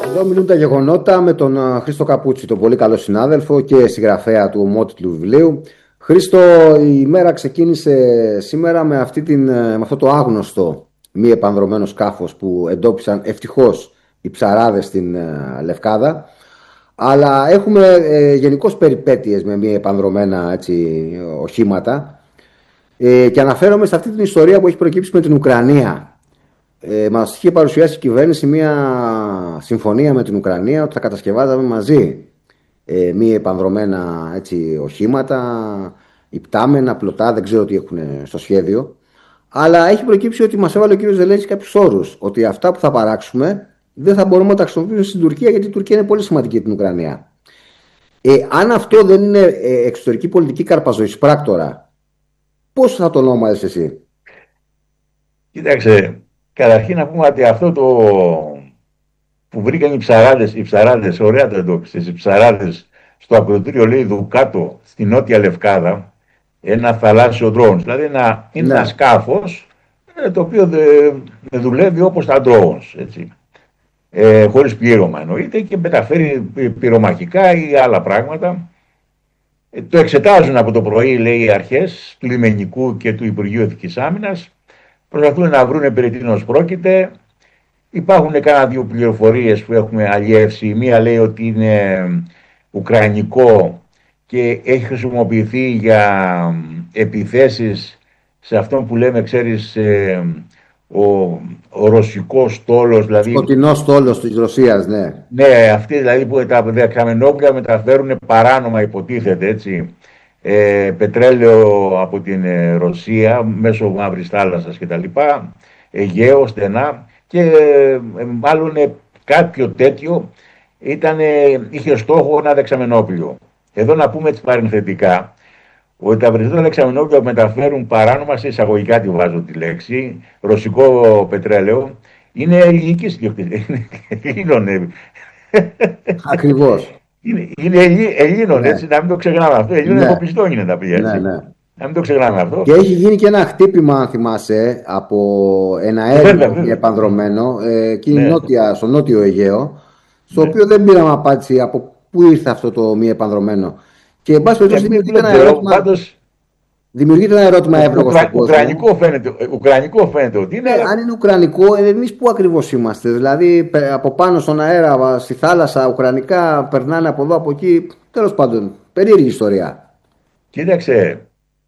Εδώ μιλούν τα γεγονότα με τον Χρήστο Καπούτσι, τον πολύ καλό συνάδελφο και συγγραφέα του ομότιτλου βιβλίου. Χρήστο, η μέρα ξεκίνησε σήμερα με, με αυτό το άγνωστο μη επανδρωμένο σκάφος που εντόπισαν ευτυχώς οι ψαράδες στην Λευκάδα. Αλλά έχουμε γενικώς περιπέτειες με μη επανδρωμένα οχήματα. Και αναφέρομαι σε αυτή την ιστορία που έχει προκύψει με την Ουκρανία. Μας είχε παρουσιάσει η κυβέρνηση μια συμφωνία με την Ουκρανία ότι θα κατασκευάζαμε μαζί μη επανδρωμένα οχήματα, υπτάμενα, πλωτά, δεν ξέρω τι έχουν στο σχέδιο. Αλλά έχει προκύψει ότι μας έβαλε ο κύριος Ζελένσκι κάποιους όρους, ότι αυτά που θα παράξουμε δεν θα μπορούμε να τα χρησιμοποιήσουμε στην Τουρκία, γιατί η Τουρκία είναι πολύ σημαντική για την Ουκρανία. Αν αυτό δεν είναι εξωτερική πολιτική καρπαζοεισπράκτορα, πώς θα το ονόμαζες εσύ? Κοίταξε, καταρχήν να πούμε ότι αυτό το που βρήκαν οι ψαράδες, ωραία το εντόπισες, οι ψαράδες στο ακροτήριο, λέει, Δουκάτο, στη Νότια Λευκάδα, ένα θαλάσσιο drones, δηλαδή είναι ένα σκάφος το οποίο δουλεύει όπως τα drones, έτσι. Χωρίς πλήρωμα εννοείται, και μεταφέρει πυρομαχικά ή άλλα πράγματα. Το εξετάζουν από το πρωί, λέει, οι αρχές του λιμενικού και του Υπουργείου Εθνικής Άμυνας. Προσπαθούν να βρουν περί τίνος πρόκειται. Υπάρχουν κάνα δύο πληροφορίες που έχουμε αλλιεύσει. Μία λέει ότι είναι ουκρανικό και έχει χρησιμοποιηθεί για επιθέσεις σε αυτόν που λέμε, ξέρεις, ο ρωσικός στόλος. Δηλαδή, σκοτεινός στόλος της Ρωσίας, ναι. Ναι, αυτοί δηλαδή που τα δεξαμενόπλια μεταφέρουν παράνομα, υποτίθεται, έτσι, πετρέλαιο από την Ρωσία μέσω Μαύρης Θάλασσας κτλ. Αιγαίο, στενά, και μάλλον κάποιο τέτοιο είχε στόχο ένα δεξαμενόπλιο. Εδώ να πούμε έτσι παρενθετικά ότι τα περισσότερα δεξαμενόπλια που μεταφέρουν παράνομα, σε εισαγωγικά τη βάζω τη λέξη, ρωσικό πετρέλαιο, είναι ελληνική ιδιοκτησία. Ακριβώς. Είναι Ελλήνων, ναι. Έτσι, να μην το ξεχνάμε αυτό. Ελλήνων εφοπλιστών είναι τα πλοία. Ναι, ναι. Να μην το ξεχνάμε αυτό. Και έχει γίνει και ένα χτύπημα, αν θυμάσαι, από ένα αέριο επανδρωμένο στο νότιο Αιγαίο, στο οποίο δεν πήραμε απάντηση από πού ήρθε αυτό το μη επανδρωμένο. Και εν πάση περιπτώσει δημιουργείται ένα ερώτημα εύλογο στον κόσμο. Ουκρανικό φαίνεται ότι είναι. Αν είναι ουκρανικό, εμείς πού ακριβώς είμαστε? Δηλαδή από πάνω στον αέρα, στη θάλασσα, ουκρανικά περνάνε από εδώ, από εκεί. Τέλος πάντων, περίεργη ιστορία. Κοίταξε.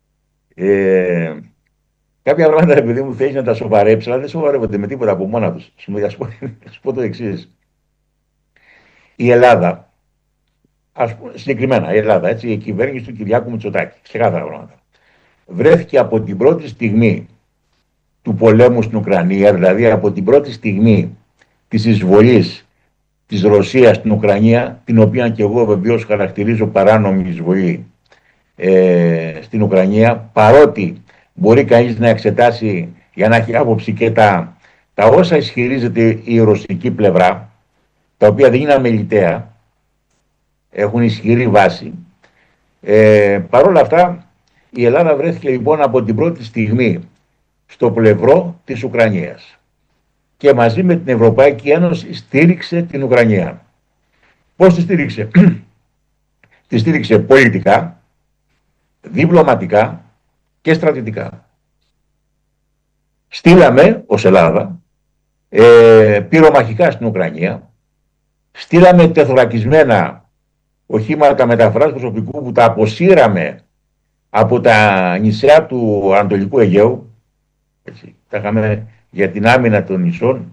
Κάποια πράγματα, επειδή μου θέλει να τα σοβαρέψει, αλλά δεν σοβαρεύονται με τίποτα από μόνα τους. Σου πω το εξής. Η Ελλάδα, συγκεκριμένα η Ελλάδα, έτσι, η κυβέρνηση του Κυριάκου Μητσοτάκη, ξεκάθαρα πράγματα, βρέθηκε από την πρώτη στιγμή του πολέμου στην Ουκρανία, δηλαδή από την πρώτη στιγμή της εισβολής της Ρωσίας στην Ουκρανία, την οποία και εγώ βεβαίως χαρακτηρίζω παράνομη εισβολή στην Ουκρανία, παρότι μπορεί κανείς να εξετάσει για να έχει άποψη και τα όσα ισχυρίζεται η ρωσική πλευρά, τα οποία δεν είναι αμεληταία, έχουν ισχυρή βάση. Παρόλα αυτά, η Ελλάδα βρέθηκε λοιπόν από την πρώτη στιγμή στο πλευρό της Ουκρανίας και μαζί με την Ευρωπαϊκή Ένωση στήριξε την Ουκρανία. Πώς τη στήριξε? Τη στήριξε πολιτικά, διπλωματικά και στρατιωτικά. Στείλαμε ως Ελλάδα πυρομαχικά στην Ουκρανία, στείλαμε τεθωρακισμένα οχήματα μεταφοράς προσωπικού που τα αποσύραμε από τα νησιά του Ανατολικού Αιγαίου, έτσι, τα είχαμε για την άμυνα των νησών.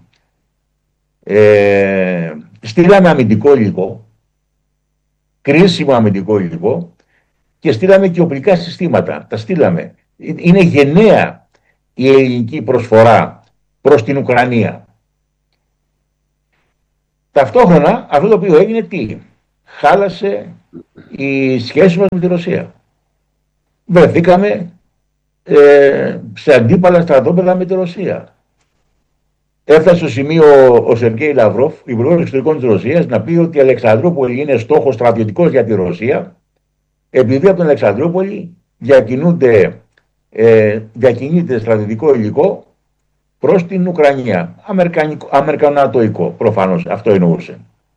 Στείλαμε αμυντικό υλικό, κρίσιμο αμυντικό υλικό, και στείλαμε και οπλικά συστήματα. Τα στείλαμε. Είναι γενναία η ελληνική προσφορά προς την Ουκρανία. Ταυτόχρονα αυτό το οποίο έγινε τι? Χάλασε η σχέση μας με τη Ρωσία. Βρεθήκαμε σε αντίπαλα στρατόπεδα με τη Ρωσία. Έφτασε στο σημείο ο Σεργέη Λαυρόφ, υπουργός εξωτερικών της Ρωσίας, να πει ότι η Αλεξανδρούπολη είναι στόχος στρατιωτικός για τη Ρωσία, επειδή από την Αλεξανδρούπολη διακινείται στρατιωτικό υλικό προς την Ουκρανία. Αμερικανατοϊκό, προφανώς αυτό εννοούσε.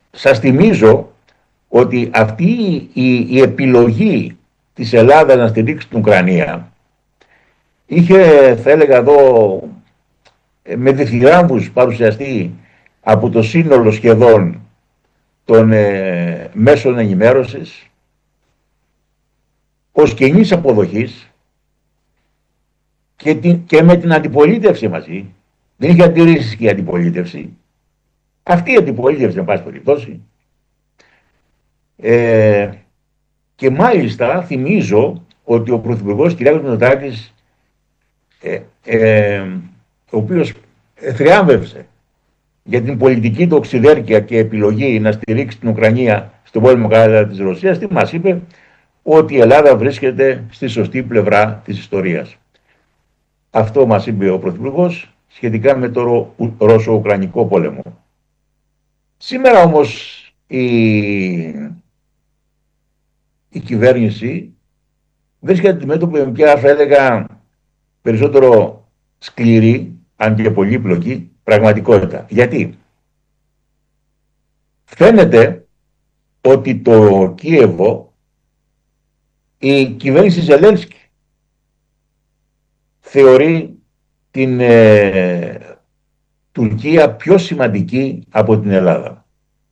σας θυμίζω ότι αυτή η επιλογή της Ελλάδας να στηρίξει την Ουκρανία είχε, θα έλεγα εδώ, με διθυράμβους παρουσιαστεί από το σύνολο σχεδόν των μέσων ενημέρωσης ως κοινής αποδοχής και με την αντιπολίτευση μαζί. Δεν είχε αντιρρήσεις και η αντιπολίτευση. Αυτή η αντιπολίτευση, εν πάση περιπτώσει. Και μάλιστα θυμίζω ότι ο Πρωθυπουργός κ. Μητσοτάκης, ο οποίος θριάμβευσε για την πολιτική του οξυδέρκεια και επιλογή να στηρίξει την Ουκρανία στον πόλεμο κατά της Ρωσίας, τι μας είπε? Ότι η Ελλάδα βρίσκεται στη σωστή πλευρά της ιστορίας. Αυτό μας είπε ο Πρωθυπουργός σχετικά με το Ρώσο-Ουκρανικό πόλεμο. Σήμερα όμως η κυβέρνηση βρίσκεται αντιμέτωπη με πια, θα έλεγα, περισσότερο σκληρή, αν και πολύπλοκη, πραγματικότητα. Γιατί φαίνεται ότι το Κίεβο, η κυβέρνηση Ζελένσκι, θεωρεί την Τουρκία πιο σημαντική από την Ελλάδα.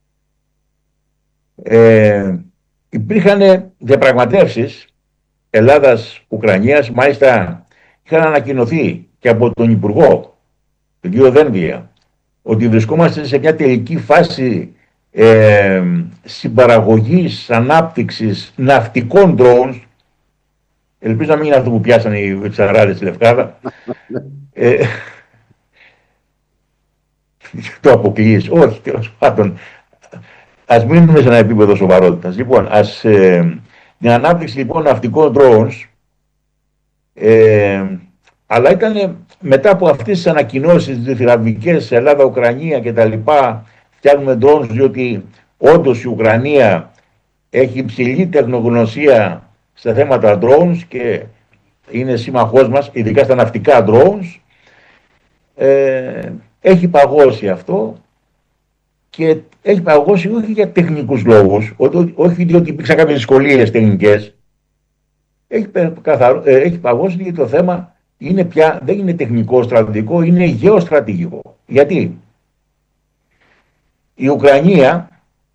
Υπήρχαν διαπραγματεύσεις Ελλάδας-Ουκρανίας, μάλιστα είχαν ανακοινωθεί και από τον Υπουργό, τον κύριο Δένδια, ότι βρισκόμαστε σε μια τελική φάση συμπαραγωγής, ανάπτυξης ναυτικών drones. Ελπίζω να μην είναι αυτό που πιάσαν οι ψαράδες στη Λευκάδα. Το αποκλείεις? Όχι, τέλος πάντων. Ας μείνουμε σε ένα επίπεδο σοβαρότητας. Λοιπόν, την ανάπτυξη λοιπόν ναυτικών drones, αλλά ήταν μετά από αυτές τις ανακοινώσεις, τις θηραβικές, Ελλάδα, Ουκρανία κτλ. Φτιάχνουμε drones διότι όντως η Ουκρανία έχει υψηλή τεχνογνωσία στα θέματα drones και είναι σύμμαχός μας, ειδικά στα ναυτικά drones. Έχει παγώσει αυτό και έχει παγώσει όχι για τεχνικούς λόγους, όχι διότι υπήρξαν κάποιες δυσκολίες τεχνικές. Έχει παγώσει γιατί το θέμα είναι πια, δεν είναι τεχνικό στρατηγικό, είναι γεωστρατηγικό. Γιατί η Ουκρανία,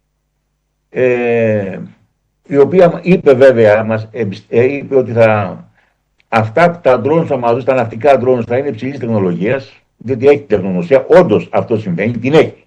η οποία είπε βέβαια, είπε ότι αυτά τα drones θα μας δώσει, τα ναυτικά drones θα είναι υψηλής τεχνολογίας, διότι έχει τεχνογνωσία, όντως αυτό συμβαίνει, την έχει.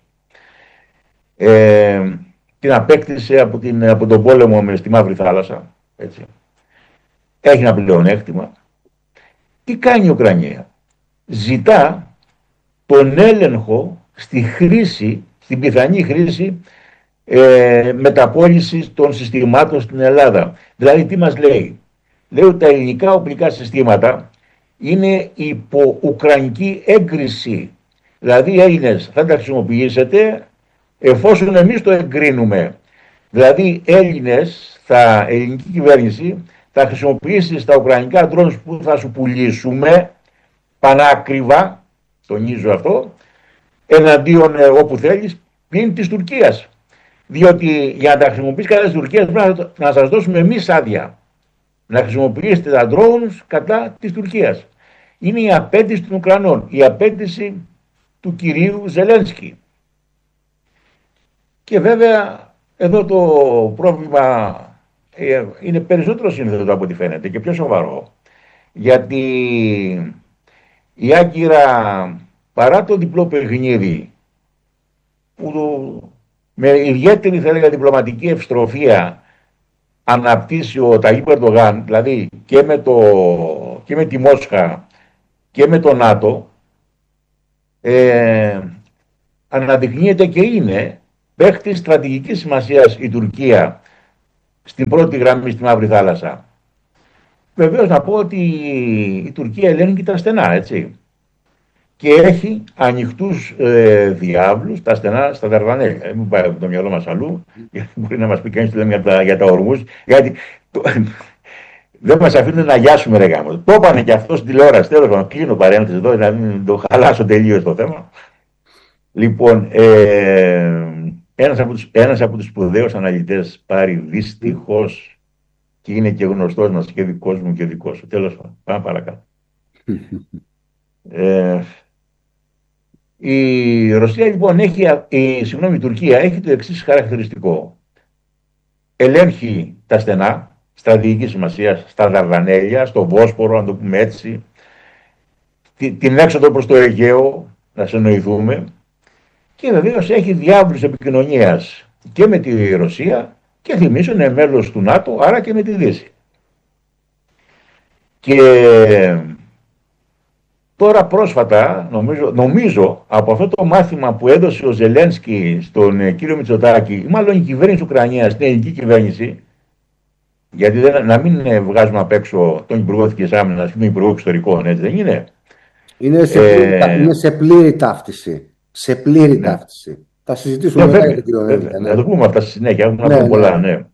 Την απέκτησε από τον πόλεμο στη Μαύρη Θάλασσα, έτσι. Έχει ένα πλεονέκτημα. Τι κάνει η Ουκρανία? Ζητά τον έλεγχο στη χρήση, στην πιθανή χρήση μεταπώλησης των συστημάτων στην Ελλάδα. Δηλαδή τι μας λέει? Λέει ότι τα ελληνικά οπλικά συστήματα είναι υπό ουκρανική έγκριση. Δηλαδή οι Έλληνες θα τα χρησιμοποιήσετε εφόσον εμείς το εγκρίνουμε. Δηλαδή Έλληνες, ελληνική κυβέρνηση θα χρησιμοποιήσει στα ουκρανικά drones που θα σου πουλήσουμε πανάκριβα, τονίζω αυτό, εναντίον όπου θέλεις, πλην της Τουρκίας. Διότι για να τα χρησιμοποιήσει κατά της Τουρκίας πρέπει να σας δώσουμε εμείς άδεια. Να χρησιμοποιήσετε τα drones κατά της Τουρκίας. Είναι η απέτηση των Ουκρανών, η απέτηση του κυρίου Ζελένσκι. Και βέβαια εδώ το πρόβλημα είναι περισσότερο σύνθετο από ό,τι φαίνεται και πιο σοβαρό. Γιατί η Άγκυρα, παρά το διπλό παιχνίδι που με ιδιαίτερη, θα έλεγα, διπλωματική ευστροφία αναπτύσσει ο Ταγίπ Ερντογάν, δηλαδή και με τη Μόσχα και με το ΝΑΤΟ, αναδεικνύεται και είναι παίχτη στρατηγικής σημασίας η Τουρκία στην πρώτη γραμμή στη Μαύρη Θάλασσα. Βεβαίως να πω ότι η Τουρκία ελέγχει τα στενά, έτσι. Και έχει ανοιχτούς διάβλους, τα στενά στα Δαρδανέλια. Μην πάει από το μυαλό μας αλλού, γιατί μπορεί να μας πει κανείς τι λέμε για τα ορμούς, γιατί δεν μας αφήνουν να γιάσουμε, ρε γάμο. Το είπανε και αυτό στην τηλεόραση. Τέλος πάντων, κλείνω παρένθεση εδώ, να μην το χαλάσω τελείως το θέμα. Λοιπόν, ένας από τους σπουδαίους αναλυτές πάρει δυστυχώς, και είναι και γνωστός μας και δικός μου και δικός σου. Τέλος πάντων, πάμε παρακάτω. Η Ρωσία λοιπόν η Τουρκία έχει το εξής χαρακτηριστικό. Ελέγχει τα στενά στρατηγικής σημασίας στα Δαρδανέλια, στο Βόσπορο, να το πούμε έτσι, την έξοδο προς το Αιγαίο, να συνοηθούμε, και βεβαίως έχει διάβλους επικοινωνίας και με τη Ρωσία και θυμίζω είναι μέλος του ΝΑΤΟ, άρα και με τη Δύση. Και τώρα πρόσφατα, νομίζω από αυτό το μάθημα που έδωσε ο Ζελένσκι στον κύριο Μητσοτάκη, μάλλον η κυβέρνηση της Ουκρανίας, την ελληνική κυβέρνηση, γιατί να μην βγάζουμε απ' έξω τον Υπουργό Εθνικής Άμυνας και τον Υπουργό Εξωτερικών, έτσι δεν είναι? Είναι σε πλήρη ταύτιση. Σε πλήρη ταύτιση. Θα συζητήσουμε μετά για την κοινωνία. Θα το πούμε αυτά στη συνέχεια. Έχουμε πολλά, ναι.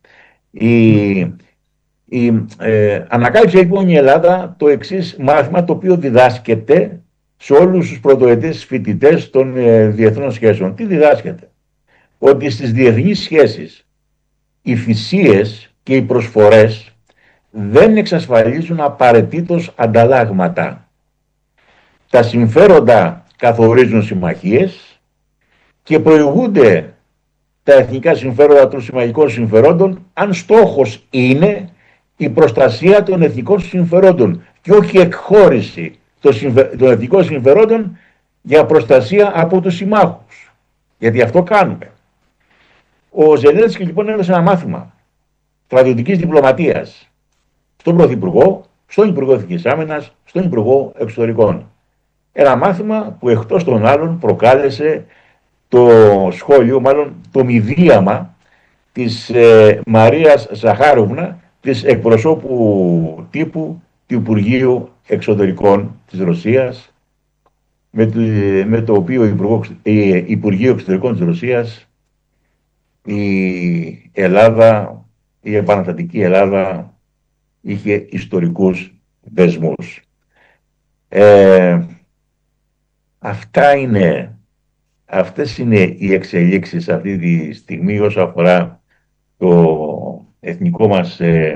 Ανακάλυψε λοιπόν η Ελλάδα το εξής μάθημα, το οποίο διδάσκεται σε όλους τους πρωτοετές φοιτητές των διεθνών σχέσεων. Τι διδάσκεται? Ότι στις διεθνείς σχέσεις οι θυσίες και οι προσφορές δεν εξασφαλίζουν απαραίτητος ανταλλάγματα. Τα συμφέροντα καθορίζουν συμμαχίες και προηγούνται τα εθνικά συμφέροντα των συμμαχικών συμφερόντων αν στόχος είναι η προστασία των εθνικών συμφερόντων και όχι εκχώρηση των εθνικών συμφερόντων για προστασία από τους συμμάχους. Γιατί αυτό κάνουμε. Ο Ζελένσκι λοιπόν έδωσε ένα μάθημα στρατιωτικής διπλωματίας στον Πρωθυπουργό, στον Υπουργό Εθνικής Άμυνας, στον Υπουργό Εξωτερικών. Ένα μάθημα που εκτός των άλλων προκάλεσε το σχόλιο, μάλλον το μηδίαμα της Μαρίας Ζαχάροβνα, της εκπροσώπου τύπου του Υπουργείου Εξωτερικών της Ρωσίας, με το οποίο Υπουργείο Εξωτερικών της Ρωσίας η Ελλάδα, η επαναστατική Ελλάδα, είχε ιστορικούς δεσμούς. Αυτές είναι οι εξελίξεις αυτή τη στιγμή όσον αφορά το εθνικό μας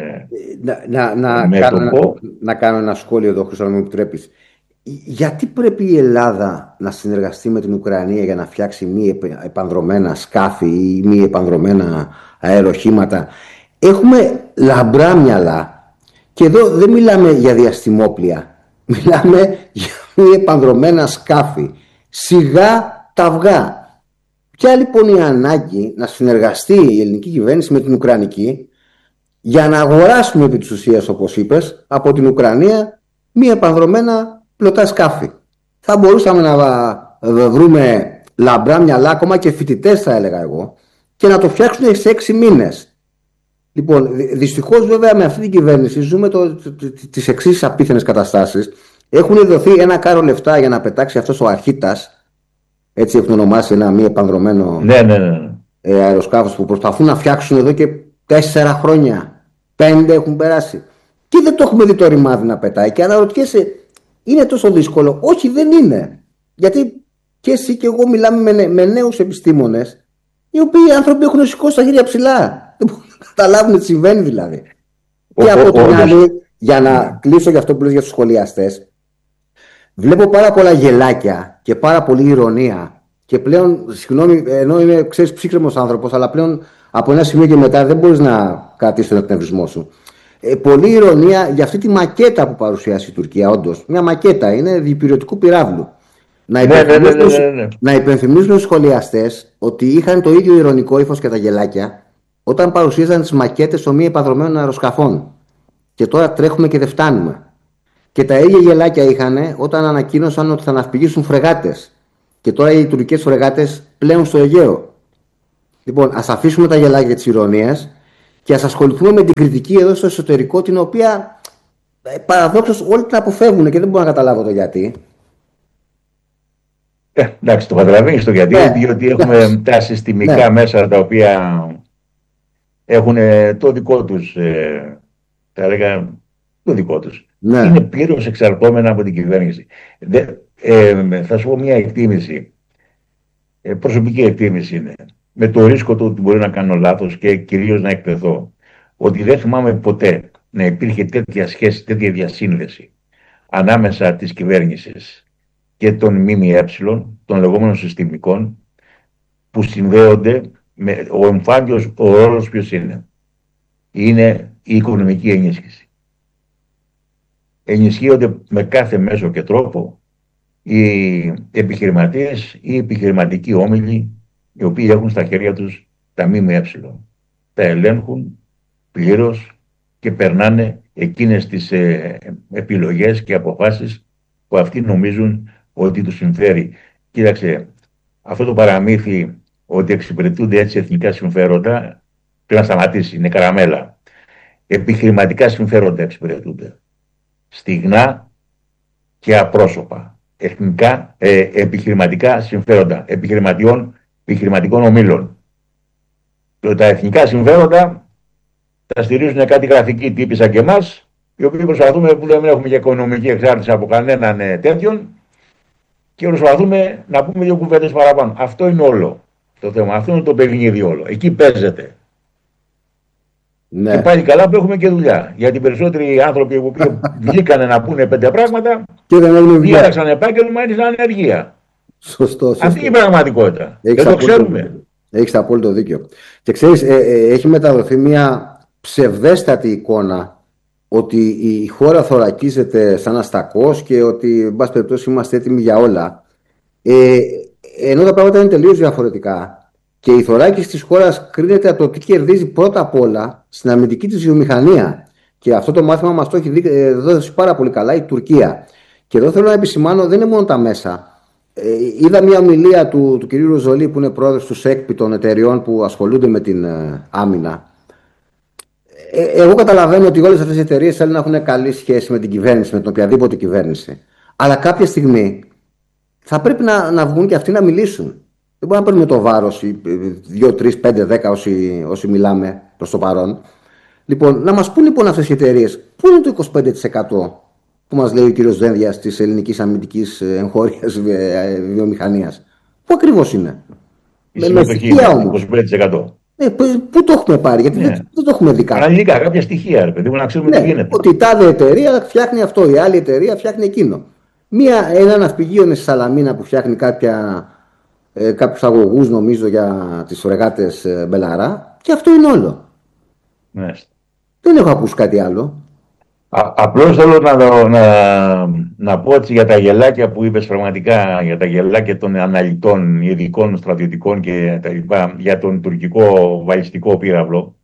μέτωπο. Να κάνω ένα σχόλιο εδώ, Χρήστο, αν μου επιτρέπεις. Γιατί πρέπει η Ελλάδα να συνεργαστεί με την Ουκρανία για να φτιάξει μη επανδρομένα σκάφη ή μη επανδρομένα αεροχήματα? Έχουμε λαμπρά μυαλά και εδώ δεν μιλάμε για διαστημόπλια. Μιλάμε για μη επανδρομένα σκάφη. Σιγά τα αυγά. Ποια λοιπόν η ανάγκη να συνεργαστεί η ελληνική κυβέρνηση με την Ουκρανική για να αγοράσουμε επί της ουσίας, όπως είπες, από την Ουκρανία μη επανδρομένα πλωτά σκάφη? Θα μπορούσαμε να βρούμε λαμπρά μυαλά, ακόμα και φοιτητές θα έλεγα εγώ, και να το φτιάξουν σε 6 μήνες. Λοιπόν, δυστυχώς βέβαια με αυτή την κυβέρνηση ζούμε τις εξής απίθανες καταστάσεις. Έχουν δοθεί ένα κάρο λεφτά για να πετάξει αυτός ο αρχίτας, έτσι έχουν ονομάσει ένα μη επανδρομένο αεροσκάφος, που προσπαθούν να φτιάξουν εδώ και 4 χρόνια. 5 έχουν περάσει. Και δεν το έχουμε δει το ρημάδι να πετάει. Και αναρωτιέσαι, είναι τόσο δύσκολο? Όχι, δεν είναι. Γιατί και εσύ και εγώ μιλάμε με νέους επιστήμονες, οι οποίοι άνθρωποι έχουν σηκώσει τα χέρια ψηλά. Δεν μπορούν να καταλάβουν τι συμβαίνει δηλαδή. Και από την άλλη, για να κλείσω για αυτό που λες για τους σχολιαστές, βλέπω πάρα πολλά γελάκια και πάρα πολλή ηρωνία. Και πλέον, συγγνώμη, ενώ είμαι, ξέρεις, ψύχρεμος άνθρωπος, αλλά πλέον από ένα σημείο και μετά δεν μπορείς να κρατήσεις τον εκνευρισμό σου. Πολλή ηρωνία για αυτή τη μακέτα που παρουσιάσει η Τουρκία, όντως. Μια μακέτα, είναι διπυρωτικού πυράβλου. Να υπενθυμίζουν οι σχολιαστές ότι είχαν το ίδιο ηρωνικό ύφος και τα γελάκια όταν παρουσίαζαν τις μακέτες των μη επανδρομένων αεροσκαφών. Και τώρα τρέχουμε και δεν φτάνουμε. Και τα ίδια γελάκια είχαν όταν ανακοίνωσαν ότι θα ναυπηγήσουν φρεγάτες. Και τώρα οι τουρκικές φρεγάτες πλέον στο Αιγαίο. Λοιπόν, ας αφήσουμε τα γελάκια και τις ηρωνίες και ας ασχοληθούμε με την κριτική εδώ στο εσωτερικό, την οποία παραδόξως όλοι την αποφεύγουν και δεν μπορώ να καταλάβω το γιατί. Εντάξει, το καταλαβαίνεις το γιατί, διότι έχουμε τα συστημικά μέσα τα οποία έχουν το δικό τους, θα έλεγα, το δικό τους. Είναι πλήρως εξαρτώμενα από την κυβέρνηση. Θα σου πω μια εκτίμηση, προσωπική εκτίμηση είναι. με το ρίσκο του ότι μπορεί να κάνω λάθος και κυρίως να εκτεθώ, ότι δεν θυμάμαι ποτέ να υπήρχε τέτοια σχέση, τέτοια διασύνδεση ανάμεσα της κυβέρνησης και των ΜΜΕ, των λεγόμενων συστημικών, που συνδέονται με ο εμφάνιος ο ρόλος ποιος είναι. Είναι η οικονομική ενίσχυση. Ενισχύονται με κάθε μέσο και τρόπο οι επιχειρηματίες ή οι επιχειρηματικοί όμιλοι, οι οποίοι έχουν στα χέρια τους τα ΜΜΕ. Τα ελέγχουν πλήρως και περνάνε εκείνες τις επιλογές και αποφάσεις που αυτοί νομίζουν ότι τους συμφέρει. Κοίταξε, αυτό το παραμύθι ότι εξυπηρετούνται έτσι εθνικά συμφέροντα πρέπει να σταματήσει, είναι καραμέλα. Επιχειρηματικά συμφέροντα εξυπηρετούνται. Στιγνά και απρόσωπα. Εθνικά επιχειρηματικά συμφέροντα επιχειρηματικών ομίλων. Τα εθνικά συμφέροντα τα στηρίζουν κάτι γραφικοί τύποι σαν και εμάς, οι οποίοι προσπαθούμε, που δεν έχουμε και οικονομική εξάρτηση από κανέναν τέτοιον, και προσπαθούμε να πούμε δύο κουβέντες παραπάνω. Αυτό είναι όλο το θέμα. Αυτό είναι το παιχνίδι όλο. Εκεί παίζεται. Ναι. Και πάλι καλά που έχουμε και δουλειά. Γιατί οι περισσότεροι άνθρωποι που βγήκανε να πούνε 5 πράγματα και δεν διάλεξαν επάγγελμα, ήρθαν ανεργία. Σωστό. Αυτή είναι η πραγματικότητα. Δεν το ξέρουμε. Έχεις απόλυτο δίκιο. Και ξέρεις, έχει μεταδοθεί μια ψευδέστατη εικόνα ότι η χώρα θωρακίζεται σαν αστακός και ότι, εν πάση περιπτώσει, είμαστε έτοιμοι για όλα. Ενώ τα πράγματα είναι τελείως διαφορετικά. Και η θωράκιση της χώρας κρίνεται από το τι κερδίζει πρώτα απ' όλα στην αμυντική της βιομηχανία. Και αυτό το μάθημα μας το έχει δώσει πάρα πολύ καλά η Τουρκία. Και εδώ θέλω να επισημάνω, δεν είναι μόνο τα μέσα. Είδα μια ομιλία του κυρίου Ροζολή, που είναι πρόεδρος του ΣΕΚΠ, των εταιριών που ασχολούνται με την άμυνα. Εγώ καταλαβαίνω ότι όλες αυτές οι εταιρείες θέλουν να έχουν καλή σχέση με την κυβέρνηση, με την οποιαδήποτε κυβέρνηση. Αλλά κάποια στιγμή θα πρέπει να βγουν και αυτοί να μιλήσουν. Δεν μπορούμε να παίρνουμε το βάρος, 2, 3, 5, 10 όσοι μιλάμε προς το παρόν. Λοιπόν, να μας πούν λοιπόν αυτές οι εταιρείες, πού είναι το 25% που μας λέει ο κύριος Δένδιας της ελληνικής αμυντικής εγχώριας βιομηχανίας? Πού ακριβώς είναι? Η συμμετοχή είναι 25%. Πού το έχουμε πάρει, γιατί δεν το έχουμε δει κάτι. Αναλυτικά, κάποια στοιχεία, ρε παιδί μου, να ξέρουμε τι γίνεται. Ότι η τάδε εταιρεία φτιάχνει αυτό, η άλλη εταιρεία φτιάχνει εκείνο. Ένα ναυπηγείο είναι στη Σαλαμίνα που φτιάχνει κάποιους αγωγούς, νομίζω, για τις φρεγάτες Μπελαρά, και αυτό είναι όλο. Ναι. Δεν έχω ακούσει κάτι άλλο. Απλώς θέλω να πω έτσι για τα γελάκια που είπες, πραγματικά για τα γελάκια των αναλυτών, ειδικών, στρατιωτικών και τα λοιπά, για τον τουρκικό βαλιστικό πύραυλο.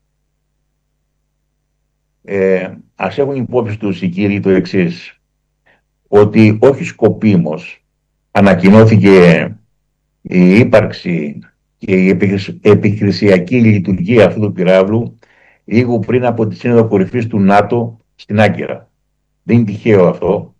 Ας έχουν υπόψη τους οι κύριοι το εξής, ότι όχι σκοπίμως ανακοινώθηκε η ύπαρξη και η επιχειρησιακή λειτουργία αυτού του πυράβλου λίγο πριν από τη Σύνοδο Κορυφής του ΝΑΤΟ στην Άγκυρα. Δεν είναι τυχαίο αυτό,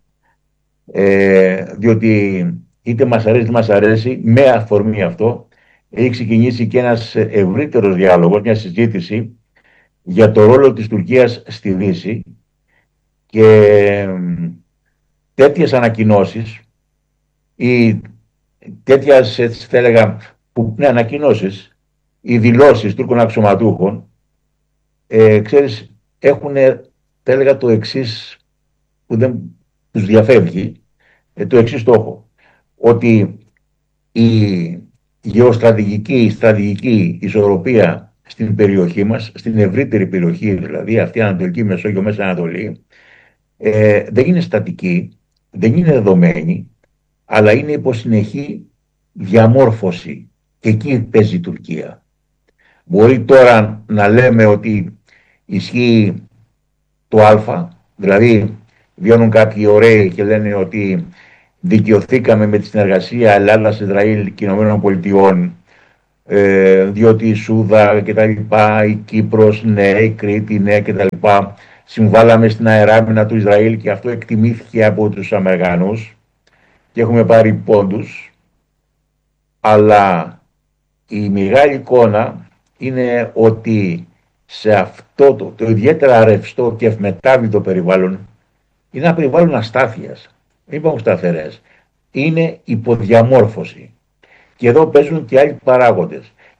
διότι είτε μας αρέσει είτε μας αρέσει, με αφορμή αυτό έχει ξεκινήσει και ένας ευρύτερος διάλογος, μια συζήτηση για το ρόλο της Τουρκίας στη Δύση, και τέτοιες ανακοινώσεις ή τέτοιες, έτσι θα έλεγα, ανακοινώσεις, οι δηλώσεις Τούρκων αξιωματούχων, ξέρεις, έχουν, θα έλεγα, το εξής που δεν τους διαφεύγει, το εξής στόχο, ότι η γεωστρατηγική, η στρατηγική ισορροπία στην περιοχή μας, στην ευρύτερη περιοχή δηλαδή, αυτή η Ανατολική Μεσόγειο, Μέση Ανατολή, δεν είναι στατική, δεν είναι δεδομένη, αλλά είναι υποσυνεχή διαμόρφωση, και εκεί παίζει η Τουρκία. Μπορεί τώρα να λέμε ότι ισχύει το Α, δηλαδή βγαίνουν κάποιοι ωραίοι και λένε ότι δικαιωθήκαμε με τη συνεργασία Ελλάδας-Ισραήλ και Ηνωμένων Πολιτειών, διότι η Σούδα και τα λοιπά, η Κύπρος ναι, η Κρήτη ναι και τα λοιπά, συμβάλαμε στην αεράμινα του Ισραήλ και αυτό εκτιμήθηκε από τους Αμερικανούς και έχουμε πάρει πόντους. Αλλά η μεγάλη εικόνα είναι ότι σε αυτό το ιδιαίτερα ρευστό και ευμετάβλητο περιβάλλον, είναι ένα περιβάλλον αστάθειας. Δεν υπάρχουν σταθερές. Είναι υποδιαμόρφωση. Και εδώ παίζουν και άλλοι παράγοντες.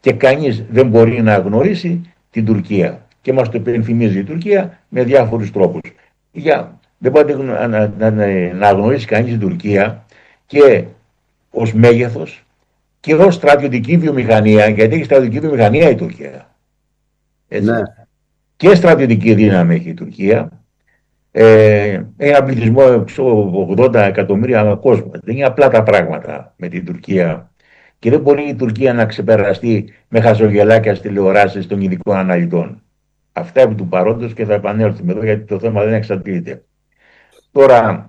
και κανείς δεν μπορεί να αγνοήσει την Τουρκία. Και μας το υπενθυμίζει η Τουρκία με διάφορους τρόπους. Δεν μπορεί να αγνοήσει κανείς την Τουρκία και ως μέγεθος και ως στρατιωτική βιομηχανία, γιατί έχει στρατιωτική βιομηχανία η Τουρκία. Έτσι. Ναι. Και στρατιωτική δύναμη έχει η Τουρκία. Έχει ένα πληθυσμό 80 εκατομμύρια κόσμο. Δεν είναι απλά τα πράγματα με την Τουρκία. Και δεν μπορεί η Τουρκία να ξεπεραστεί με χαζογελάκια στις τηλεοράσεις των ειδικών αναλυτών. Αυτά επί του παρόντος και θα επανέλθουμε εδώ γιατί το θέμα δεν εξαντλείται. Τώρα,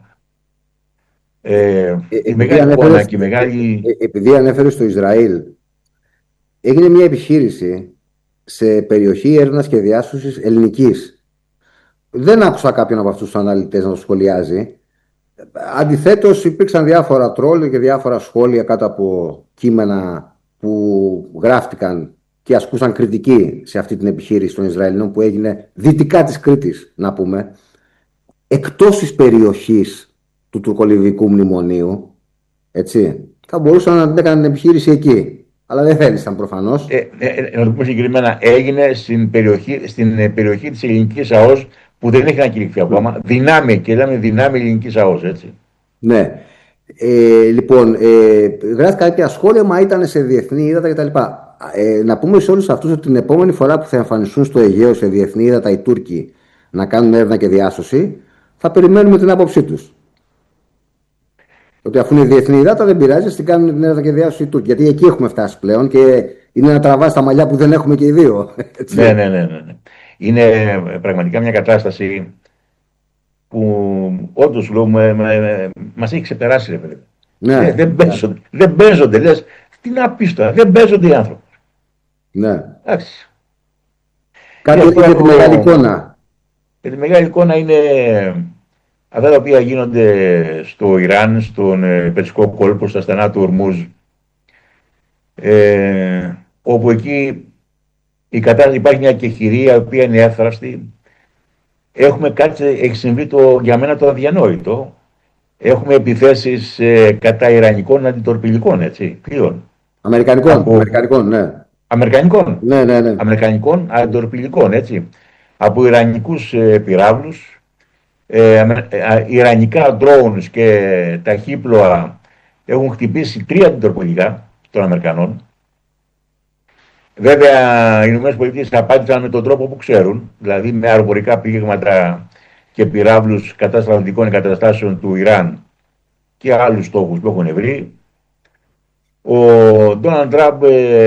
η μεγάλη εικόνα και η μεγάλη... Επειδή ανέφερες στο Ισραήλ, έγινε μια επιχείρηση σε περιοχή έρευνας και διάσωσης ελληνικής. Δεν άκουσα κάποιον από αυτούς τους αναλυτές να το σχολιάζει. Αντιθέτως, υπήρξαν διάφορα τρόλ και διάφορα σχόλια κάτω από κείμενα που γράφτηκαν και ασκούσαν κριτική σε αυτή την επιχείρηση των Ισραηλινών που έγινε δυτικά της Κρήτης, να πούμε, εκτός της περιοχής του τουρκολιβικού μνημονίου, έτσι. Θα μπορούσαν να την έκαναν επιχείρηση εκεί, αλλά δεν θέλησαν προφανώς. Να το πούμε συγκεκριμένα, έγινε στην περιοχή της ελληνικής ΑΟΣ που δεν έχει ανακηρυχθεί ακόμα. Δυνάμει, και λέμε δυνάμει ελληνικής ΑΟΣ, έτσι. Ναι. Λοιπόν, γράφτηκαν κάποια σχόλια, μα ήταν σε διεθνή ύδατα κτλ. Να πούμε σε όλους αυτούς ότι την επόμενη φορά που θα εμφανιστούν στο Αιγαίο σε διεθνή ύδατα οι Τούρκοι να κάνουν έρευνα και διάσωση, θα περιμένουμε την άποψή τους. Ότι αφού είναι διεθνή ύδατα, δεν πειράζει, την κάνουν την έρευνα και διάσωση οι Τούρκοι. Γιατί εκεί έχουμε φτάσει πλέον και είναι να τραβάς τα μαλλιά που δεν έχουμε και οι δύο. Ναι. Είναι πραγματικά μια κατάσταση που όντως μας έχει ξεπεράσει, ρε παιδί. Ναι. Δεν παίζονται, λες, τι να πεις τώρα, δεν παίζονται οι άνθρωποι. Ναι. Εντάξει. Κάτι για τη μεγάλη εικόνα. Και τη μεγάλη εικόνα είναι αυτά τα οποία γίνονται στο Ιράν, στον Περσικό κόλπο, στα στενά του Ορμούζ, όπου εκεί υπάρχει μια κεχηρία η οποία είναι εύθραυστη. Έχει συμβεί για μένα το αδιανόητο. Έχουμε επιθέσεις κατά Ιρανικών αντιτορπιλικών, έτσι, πλοίων. Αμερικανικών, ναι. Αμερικανικών. Ναι. Αμερικανικών αντιτορπιλικών, έτσι. Από Ιρανικούς πυράβλους, Ιρανικά drones και ταχύπλοα έχουν χτυπήσει 3 αντιτορπιλικά των Αμερικανών. Βέβαια, οι ΗΠΑ απάντησαν με τον τρόπο που ξέρουν, δηλαδή με αεροπορικά πλήγματα και πυράβλους κατά στρατιωτικών εγκαταστάσεων του Ιράν και άλλους στόχους που έχουν βρει. Ο Ντόναλντ Τραμπ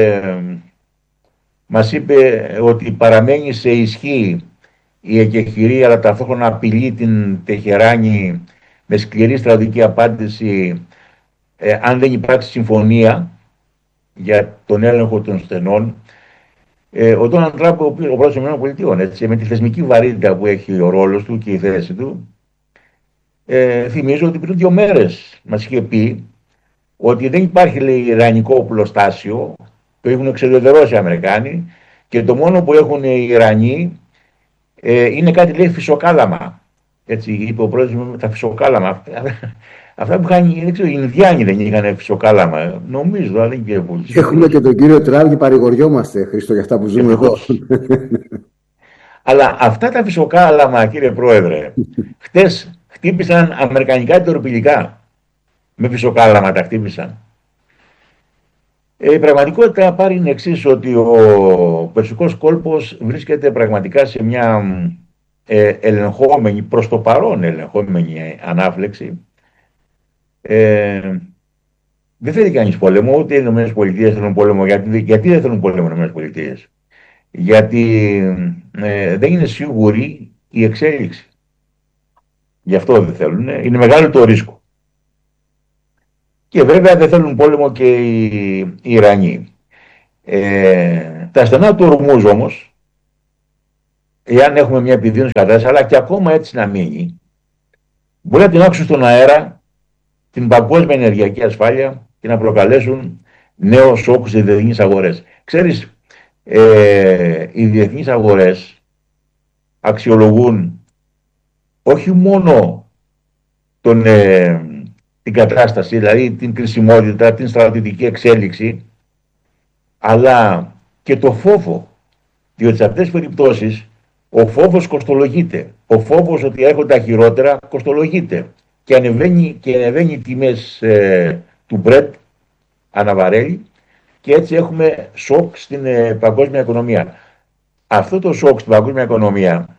μας είπε ότι παραμένει σε ισχύ η εκεχηρία, αλλά ταυτόχρονα απειλεί την Τεχεράνη με σκληρή στρατιωτική απάντηση αν δεν υπάρξει συμφωνία για τον έλεγχο των στενών. Ο Ντόναλντ Τραμπ, ο πρόεδρος των ΗΠΑ, με τη θεσμική βαρύτητα που έχει ο ρόλος του και η θέση του, θυμίζω ότι πριν 2 μέρες μας είχε πει ότι δεν υπάρχει, λέει, ιρανικό οπλοστάσιο, το έχουν εξεδωτερώσει οι Αμερικάνοι και το μόνο που έχουν οι Ιρανοί είναι κάτι, λέει, φυσοκάλαμα. Έτσι είπε ο πρόεδρος, τα φυσοκάλαμα. Αυτά που είχαν, δεν ξέρω, οι Ινδιάνοι δεν είχαν φυσοκάλαμα. Νομίζω, αλλά δεν είναι πολύ. Έχουμε και τον κύριο Τραμπ και παρηγοριόμαστε, Χρήστο, για αυτά που ζούμε εδώ. Αλλά αυτά τα φυσοκάλαμα, κύριε Πρόεδρε, χτες χτύπησαν αμερικανικά τορπιλικά. Με φυσοκάλαμα τα χτύπησαν. Η πραγματικότητα πάρει είναι εξής, ότι ο Περσικός κόλπος βρίσκεται πραγματικά σε μια ελεγχόμενη, προς το παρόν ελεγχόμενη ανάφλεξη. Δεν θέλει κανείς πόλεμο, ούτε οι ΗΠΑ θέλουν πόλεμο. Γιατί δεν θέλουν πόλεμο οι ΗΠΑ? Γιατί δεν είναι σίγουρη η εξέλιξη. Γι' αυτό δεν θέλουν. Είναι μεγάλο το ρίσκο. Και βέβαια δεν θέλουν πόλεμο και οι Ιρανοί. Τα στενά του Ορμούζ όμως, εάν έχουμε μια επιδείνωση κατάσταση, αλλά και ακόμα έτσι να μείνει, μπορεί να την άξουν στον αέρα την παγκόσμια ενεργειακή ασφάλεια και να προκαλέσουν νέο σοκ στις διεθνείς αγορές. Ξέρεις, οι διεθνείς αγορές αξιολογούν όχι μόνο την κατάσταση, δηλαδή την κρισιμότητα, την στρατιωτική εξέλιξη, αλλά και το φόβο. Διότι σε αυτές τις περιπτώσεις ο φόβος κοστολογείται. Ο φόβος ότι έρχονται τα χειρότερα κοστολογείται. Και ανεβαίνει οι τιμές του Brent αναβαρέλει και έτσι έχουμε σοκ στην παγκόσμια οικονομία. Αυτό το σοκ στην παγκόσμια οικονομία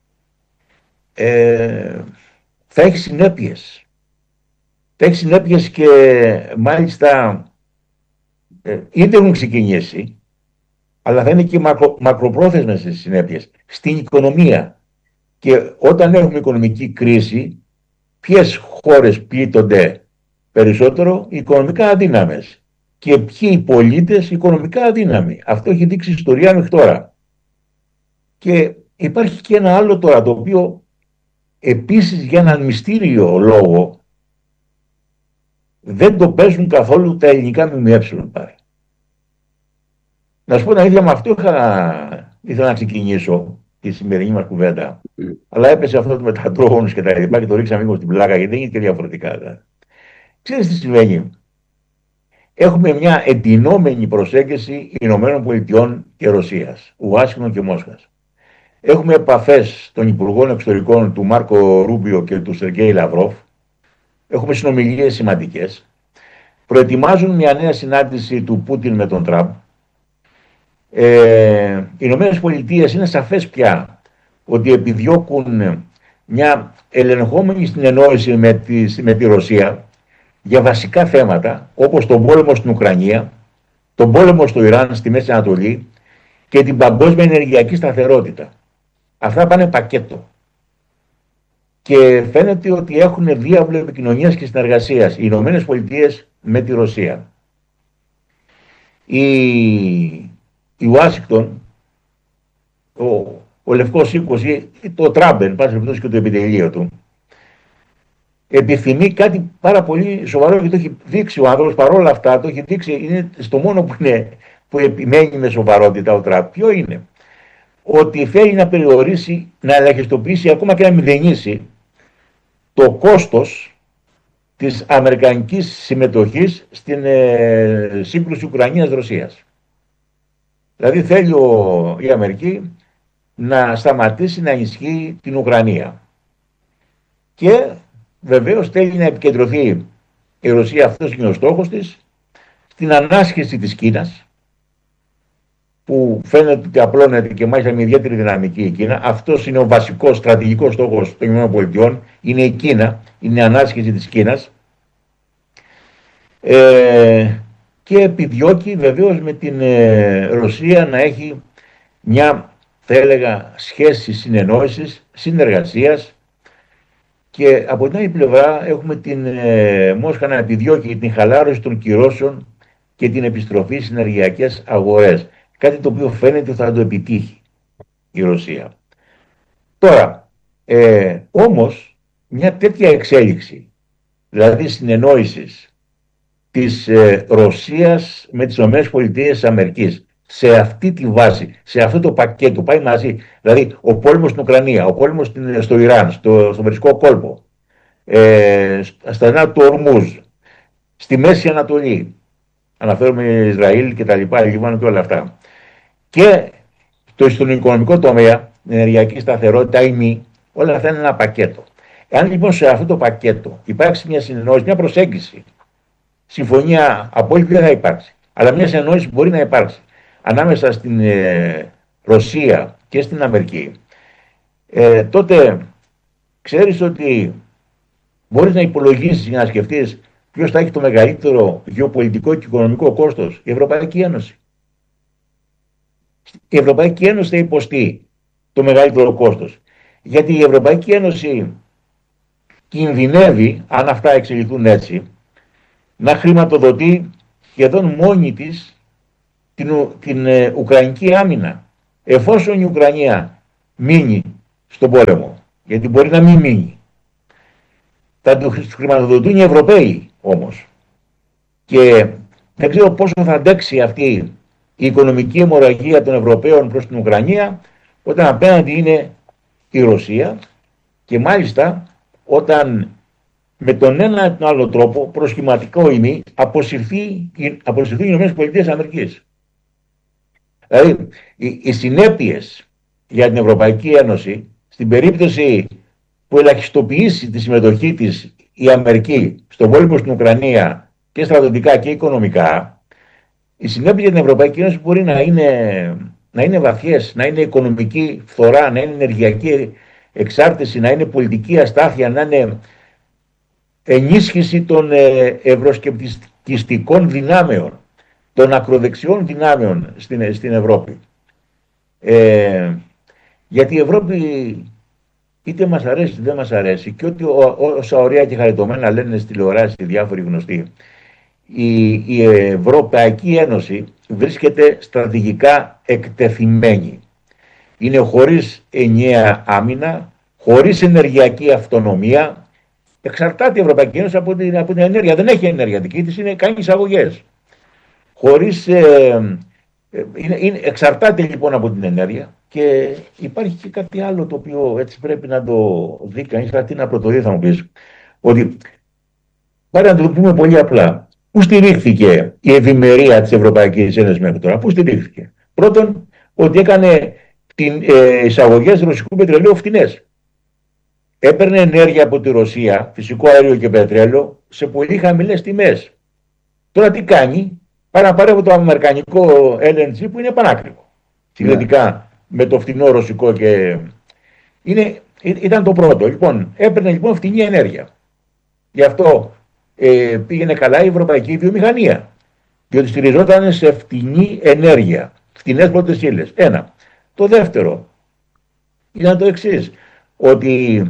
θα έχει συνέπειες. Θα έχει συνέπειες και μάλιστα είτε έχουν ξεκινήσει, αλλά θα είναι και μακροπρόθεσμες συνέπειες στην οικονομία. Και όταν έχουμε οικονομική κρίση, ποιες χώρες πλήττονται περισσότερο? Οι οικονομικά αδύναμες. Και ποιοι οι πολίτες? οικονομικά αδύναμοι. Αυτό έχει δείξει η ιστορία μέχρι τώρα. Και υπάρχει και ένα άλλο τώρα, το οποίο επίσης για έναν μυστήριο λόγο δεν το παίζουν καθόλου τα ελληνικά ΜΜΕ πάλι. Να σου πω την αλήθεια, με αυτό ήθελα να ξεκινήσω τη σημερινή μας κουβέντα. Αλλά έπεσε αυτό το μετατρόνους και τα λοιπά και το ρίξαμε λίγο στην πλάκα, γιατί δεν είναι και διαφορετικά. Ξέρεις τι συμβαίνει? Έχουμε μια εντυνόμενη προσέγγιση Ηνωμένων Πολιτειών και Ρωσίας, Ουάσιγκτον και Μόσχας. Έχουμε επαφές των Υπουργών Εξωτερικών του Μάρκο Ρούμπιο και του Σεργέη Λαυρόφ. Έχουμε συνομιλίες σημαντικές. Προετοιμάζουν μια νέα συνάντηση του Πούτιν με τον Τραμπ. Οι Ηνωμένες Πολιτείες είναι σαφές πια ότι επιδιώκουν μια ελεγχόμενη συνεννόηση με τη Ρωσία για βασικά θέματα όπως τον πόλεμο στην Ουκρανία, τον πόλεμο στο Ιράν, στη Μέση Ανατολή και την παγκόσμια ενεργειακή σταθερότητα. Αυτά πάνε πακέτο. Και φαίνεται ότι έχουν διάβλο επικοινωνίας και συνεργασίας οι Ηνωμένες Πολιτείες με τη Ρωσία. Η Ουάσιγκτον, ο Λευκός Οίκος ή το Τραμπ, εν πάση περιπτώσει, και το επιτελείο του, επιθυμεί κάτι πάρα πολύ σοβαρό και το έχει δείξει ο άνθρωπος. Παρόλα αυτά το έχει δείξει, είναι στο μόνο που επιμένει με σοβαρότητα ο Τραμπ. Ποιο είναι? Ότι θέλει να περιορίσει, να ελαχιστοποιήσει, ακόμα και να μηδενίσει το κόστος της αμερικανικής συμμετοχής στην σύγκρουση Ουκρανίας-Ρωσίας. Δηλαδή θέλει η Αμερική να σταματήσει να ενισχύει την Ουκρανία. Και βεβαίως θέλει να επικεντρωθεί η Ρωσία, αυτός είναι ο στόχος της, στην ανάσχεση της Κίνας, που φαίνεται ότι απλώνεται και μάλιστα με ιδιαίτερη δυναμική η Κίνα. Αυτός είναι ο βασικός στρατηγικός στόχος των ΗΠΑ, είναι η Κίνα, είναι η ανάσχεση της Κίνας. Και επιδιώκει βεβαίως με την Ρωσία να έχει μια, θα έλεγα, σχέση συνεννόησης, συνεργασίας. Και από την άλλη πλευρά έχουμε την Μόσχα να επιδιώκει την χαλάρωση των κυρώσεων και την επιστροφή στις ενεργειακές αγορές. Κάτι το οποίο φαίνεται ότι θα το επιτύχει η Ρωσία. Τώρα, όμως, μια τέτοια εξέλιξη, δηλαδή συνεννόησης της Ρωσίας με τις ΗΠΑ, σε αυτή τη βάση, σε αυτό το πακέτο, πάει μαζί, δηλαδή ο πόλεμος στην Ουκρανία, ο πόλεμος στο Ιράν, στο Περσικό κόλπο, στα στενά του Ορμούζ, στη Μέση Ανατολή, αναφέρουμε Ισραήλ και τα λοιπά, Λιβάνο και όλα αυτά, και στον οικονομικό τομέα, την ενεργειακή σταθερότητα ή μη, όλα αυτά είναι ένα πακέτο. Εάν λοιπόν σε αυτό το πακέτο υπάρξει μια συνεννόηση, μια προσέγγιση, συμφωνία απόλυτη δεν θα υπάρξει, αλλά μια συνεννόηση μπορεί να υπάρξει ανάμεσα στην Ρωσία και στην Αμερική, τότε ξέρεις ότι μπορείς να υπολογίσεις για να σκεφτείς ποιος θα έχει το μεγαλύτερο γεωπολιτικό και οικονομικό κόστος? Η Ευρωπαϊκή Ένωση. Η Ευρωπαϊκή Ένωση θα υποστεί το μεγαλύτερο κόστος. Γιατί η Ευρωπαϊκή Ένωση κινδυνεύει, αν αυτά εξελιχθούν έτσι, να χρηματοδοτεί σχεδόν μόνη της την Ουκρανική άμυνα. Εφόσον η Ουκρανία μείνει στον πόλεμο, γιατί μπορεί να μην μείνει, θα το χρηματοδοτούν οι Ευρωπαίοι όμως. Και δεν ξέρω πόσο θα αντέξει αυτή η οικονομική αιμορραγία των Ευρωπαίων προς την Ουκρανία, όταν απέναντι είναι η Ρωσία, και μάλιστα όταν με τον ένα ή τον άλλο τρόπο, προσχηματικό ή μη, αποσυρθεί οι ΗΠΑ. Δηλαδή, οι συνέπειες για την Ευρωπαϊκή Ένωση, στην περίπτωση που ελαχιστοποιήσει τη συμμετοχή της η Αμερική στον πόλεμο στην Ουκρανία και στρατιωτικά και οικονομικά, οι συνέπειες για την Ευρωπαϊκή Ένωση μπορεί να είναι βαθιές, να είναι οικονομική φθορά, να είναι ενεργειακή εξάρτηση, να είναι πολιτική αστάθεια, να είναι ενίσχυση των ευρωσκεπτικιστικών δυνάμεων, των ακροδεξιών δυνάμεων στην Ευρώπη. Γιατί η Ευρώπη, είτε μας αρέσει είτε δεν μας αρέσει, και ότι όσα ωραία και χαριτωμένα λένε στις τηλεοράσεις οι διάφοροι γνωστοί, η Ευρωπαϊκή Ένωση βρίσκεται στρατηγικά εκτεθειμένη. Είναι χωρίς ενιαία άμυνα, χωρίς ενεργειακή αυτονομία. Εξαρτάται η Ευρωπαϊκή Ένωση από την ενέργεια. Δεν έχει ενέργεια δική της, κάνει εισαγωγές. Εξαρτάται λοιπόν από την ενέργεια. Και υπάρχει και κάτι άλλο το οποίο έτσι πρέπει να το δει κανείς. Τι να πρωτοδεί, θα μου πεις. Ότι πάρε να το πούμε πολύ απλά. Πού στηρίχθηκε η ευημερία της Ευρωπαϊκής Ένωσης μέχρι τώρα? Πού στηρίχθηκε? Πρώτον, ότι έκανε εισαγωγές ρωσικού πετρελαίου φτηνές. Έπαιρνε ενέργεια από τη Ρωσία, φυσικό αέριο και πετρέλαιο, σε πολύ χαμηλές τιμές. Τώρα τι κάνει? Πάει να πάρει από το αμερικανικό LNG που είναι πανάκριβο. Συγκριτικά με το φτηνό ρωσικό και... Ήταν το πρώτο. Λοιπόν, έπαιρνε λοιπόν φτηνή ενέργεια. Γι' αυτό πήγαινε καλά η ευρωπαϊκή βιομηχανία. Διότι στηριζόταν σε φτηνή ενέργεια. Φτηνές πρώτες ύλες. Ένα. Το δεύτερο ήταν το εξής. Ότι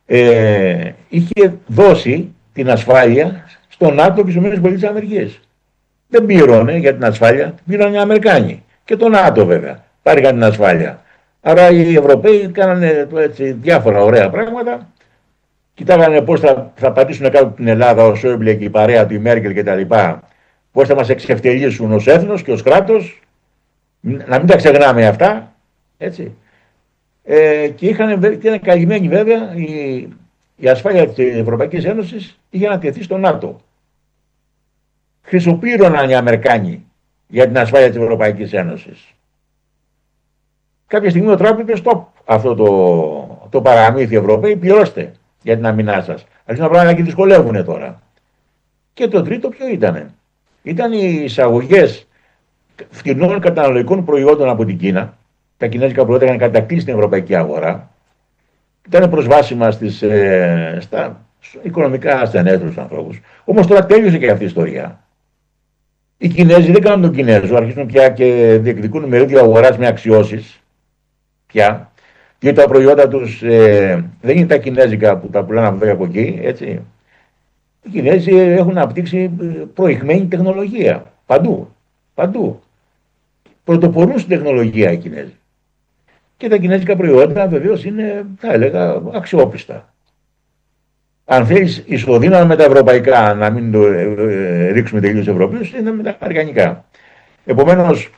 είχε δώσει την ασφάλεια στο ΝΑΤΟ και στις ΗΠΑ. Δεν πλήρωνε για την ασφάλεια, πλήρωνε οι Αμερικάνοι. Και το ΝΑΤΟ βέβαια. Πάρηκαν την ασφάλεια. Άρα οι Ευρωπαίοι κάνανε έτσι, διάφορα ωραία πράγματα. Κοιτάγανε πώς θα πατήσουν κάτω την Ελλάδα ο Σόιμπλε και η παρέα του, η Μέρκελ κτλ. Πώς θα μας εξευτελίσουν ως έθνος και ως κράτος. Να μην τα ξεχνάμε αυτά. Έτσι. Και ήταν καλυμμένοι βέβαια η ασφάλεια της Ευρωπαϊκής Ένωσης είχε ανατεθεί στο ΝΑΤΟ. Χρυσοπλήρωναν οι Αμερικάνοι για την ασφάλεια της Ευρωπαϊκής Ένωσης. Κάποια στιγμή ο Τραμπ είπε stop αυτό το παραμύθι Ευρωπαίοι, πληρώστε για την αμυνά σας. Αρχίζουν τα πράγματα και δυσκολεύουν τώρα. Και το τρίτο ποιο ήτανε? Ήταν οι εισαγωγές φτηνών καταναλωτικών προϊόντων από την Κίνα. Τα κινέζικα προϊόντα είχαν κατακτήσει την ευρωπαϊκή αγορά. Ήταν προσβάσιμα στα οικονομικά ασθενέστερους ανθρώπους. Όμως τώρα τέλειωσε και αυτή η ιστορία. Οι Κινέζοι δεν κάνουν τον Κινέζο, αρχίζουν πια και διεκδικούν μερίδιο αγοράς με αξιώσεις. Πια. Και τα προϊόντα τους δεν είναι τα κινέζικα που τα πουλάνε από εδώ και από εκεί. Έτσι. Οι Κινέζοι έχουν αναπτύξει προηγμένη τεχνολογία. Παντού. Παντού. Πρωτοπορούν στην τεχνολογία οι Κινέζοι. Και τα κινέζικα προϊόντα βεβαίως είναι, θα έλεγα, αξιόπιστα. Αν θέλεις ισοδύναμα με τα ευρωπαϊκά, να μην το ρίξουμε τελείως Ευρωπαίους, είναι με τα αμερικανικά. Επομένως,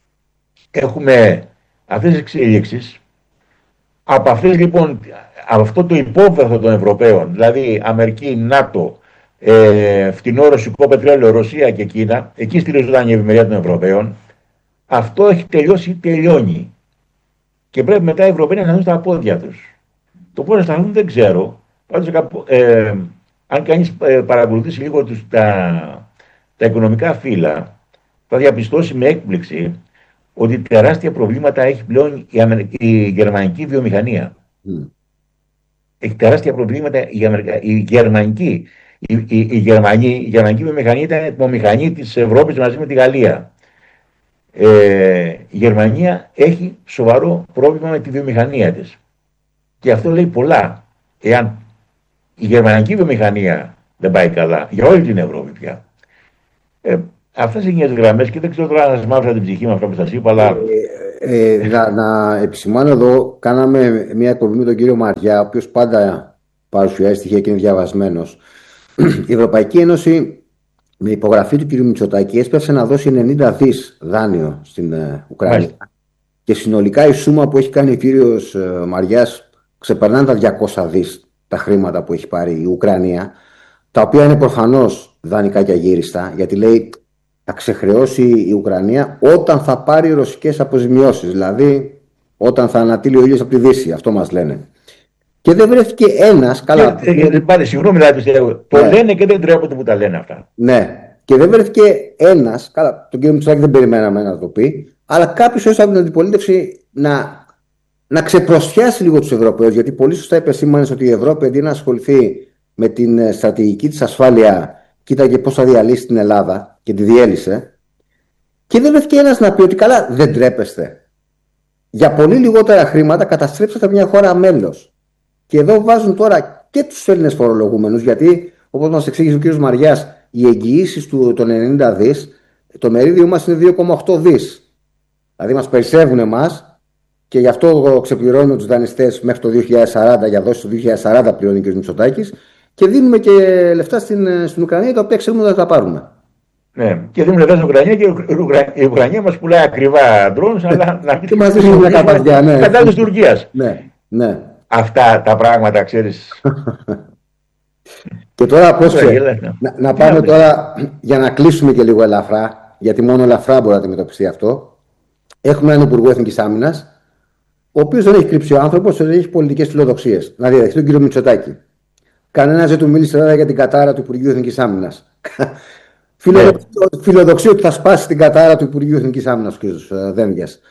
έχουμε αυτές τις εξελίξεις. Από αυτές λοιπόν, αυτό το υπόβαθρο των Ευρωπαίων, δηλαδή Αμερική, ΝΑΤΟ, φτηνό ρωσικό πετρέλαιο, Ρωσία και Κίνα, εκεί στηριζόταν η ευημερία των Ευρωπαίων. Αυτό έχει τελειώσει ή τελειώνει. Και πρέπει μετά οι Ευρωπαίοι να σταθούν στα πόδια τους. Το πώς να σταθούν δεν ξέρω. Πάντως, αν κανείς παρακολουθήσει λίγο τα οικονομικά φύλλα, θα διαπιστώσει με έκπληξη ότι τεράστια προβλήματα έχει πλέον η γερμανική βιομηχανία. Έχει τεράστια προβλήματα η γερμανική. Η γερμανική βιομηχανία ήταν η μηχανή της Ευρώπης μαζί με τη Γαλλία. Η Γερμανία έχει σοβαρό πρόβλημα με τη βιομηχανία της. Και αυτό λέει πολλά. Εάν η γερμανική βιομηχανία δεν πάει καλά για όλη την Ευρώπη πια. Αυτές είναι οι γραμμές και δεν ξέρω τώρα να σας μάθω την ψυχή με αυτά που σας είπα, αλλά... Να επισημάνω εδώ, κάναμε μια εκπομπή με τον κύριο Μαριά, ο οποίος πάντα παρουσιάζει στοιχεία και είναι διαβασμένος. Η Ευρωπαϊκή Ένωση, με υπογραφή του κύριου Μητσοτάκη, έσπευσε να δώσει 90 δις δάνειο στην Ουκρανία. Μάλιστα. Και συνολικά η σούμα που έχει κάνει ο κύριος Μαριάς ξεπερνάνε τα 200 δις τα χρήματα που έχει πάρει η Ουκρανία, τα οποία είναι προφανώς δανεικά και αγύριστα, γιατί λέει θα ξεχρεώσει η Ουκρανία όταν θα πάρει ρωσικές αποζημιώσεις. Δηλαδή, όταν θα ανατείλει ο ήλιος από τη Δύση. Αυτό μας λένε. Και δεν βρέθηκε ένας. Καλά. Πάλι, συγγνώμη, δηλαδή πιστεύω. Το λένε και δεν τρέπονται που τα λένε αυτά. Ναι. Και δεν βρέθηκε ένας. Καλά, τον κύριο Μητσοτάκη δεν περιμέναμε να το πει. Αλλά κάποιος όσο από την αντιπολίτευση να ξεπροσιάσει λίγο τους Ευρωπαίους. Γιατί πολύ σωστά επεσήμανες ότι η Ευρώπη αντί να ασχοληθεί με την στρατηγική της ασφάλεια, κοίταγε πώς θα διαλύσει την Ελλάδα και τη διέλυσε. Και δεν βρέθηκε ένας να πει ότι καλά, δεν τρέπεστε. Για πολύ λιγότερα χρήματα καταστρέψατε μια χώρα μέλος. Και εδώ βάζουν τώρα και τους Έλληνες φορολογούμενους, γιατί όπως μας εξήγησε ο κ. Μαριάς, οι εγγυήσεις των 90 δις, το μερίδιο μας είναι 2,8 δις. Δηλαδή μας περισσεύουν εμάς και γι' αυτό ξεπληρώνουμε τους δανειστές μέχρι το 2040, για δόσεις το 2040 πληρώνει ο κ. Μητσοτάκης, και δίνουμε και λεφτά στην Ουκρανία, τα οποία ξέρουμε ότι θα τα πάρουμε. Ναι, και δίνουμε λεφτά στην Ουκρανία και η Ουκρανία μας πουλάει ακριβά drones, αλλά να και μας δίνουν μια καπαδιά, ναι. Κατά της Τουρκίας. Ναι. Αυτά τα πράγματα, ξέρεις. Και τώρα πώς να πάμε τώρα, για να κλείσουμε και λίγο ελαφρά, γιατί μόνο ελαφρά μπορεί να αντιμετωπιστεί αυτό. Έχουμε έναν Υπουργό Εθνικής Άμυνας, ο οποίος δεν έχει κρύψει ο άνθρωπος, δεν έχει πολιτικές φιλοδοξίες. Να διαδεχθεί τον κύριο Μητσοτάκη. Κανένας δεν του μίλησε για την κατάρα του Υπουργείου Εθνικής Άμυνας. Φιλοδοξία ότι θα σπάσει την κατάρα του Υπουργείου Εθνικής Άμυνας, ο κ. Δένδιας.